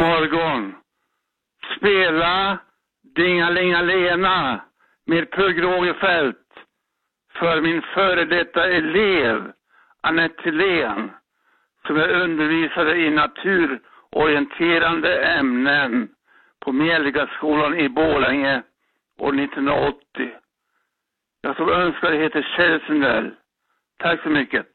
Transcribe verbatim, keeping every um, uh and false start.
morgon. Spela Dingalingalena med Pugh Rogefeldt för min före detta elev Anette Thilén, som är undervisare i naturorienterande ämnen på Mjällgaskolan i Borlänge år nittonhundraåttio. Jag som önskar heter Kjell Sundell. Tack så mycket.